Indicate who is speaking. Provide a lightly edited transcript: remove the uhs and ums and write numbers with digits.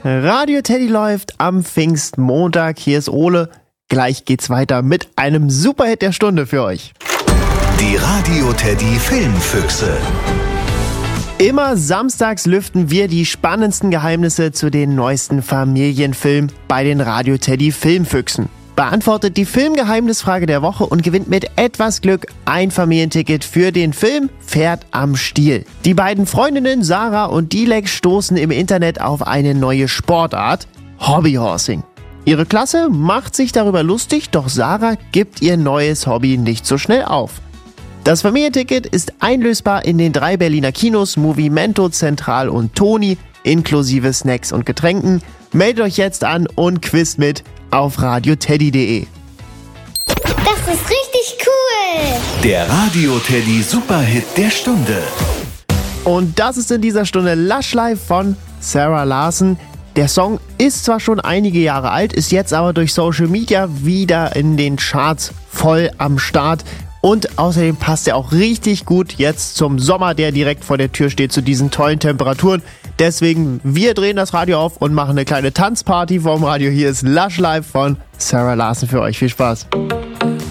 Speaker 1: Radio Teddy läuft am Pfingstmontag. Hier ist Ole. Gleich geht's weiter mit einem Superhit der Stunde für euch.
Speaker 2: Die Radio Teddy Filmfüchse.
Speaker 1: Immer samstags lüften wir die spannendsten Geheimnisse zu den neuesten Familienfilmen bei den Radio Teddy Filmfüchsen. Beantwortet die Filmgeheimnisfrage der Woche und gewinnt mit etwas Glück ein Familienticket für den Film Pferd am Stiel. Die beiden Freundinnen Sarah und Dilek stoßen im Internet auf eine neue Sportart, Hobbyhorsing. Ihre Klasse macht sich darüber lustig, doch Sarah gibt ihr neues Hobby nicht so schnell auf. Das Familienticket ist einlösbar in den 3 Berliner Kinos Movimento, Central und Toni, inklusive Snacks und Getränken. Meldet euch jetzt an und quizt mit auf radioteddy.de.
Speaker 3: Das ist richtig cool!
Speaker 2: Der Radio Teddy Superhit der Stunde.
Speaker 1: Und das ist in dieser Stunde Lush Life von Sarah Larson. Der Song ist zwar schon einige Jahre alt, ist jetzt aber durch Social Media wieder in den Charts voll am Start. Und außerdem passt er auch richtig gut jetzt zum Sommer, der direkt vor der Tür steht, zu diesen tollen Temperaturen. Deswegen, wir drehen das Radio auf und machen eine kleine Tanzparty vorm Radio. Hier ist Lush Life von Sarah Larson für euch. Viel Spaß.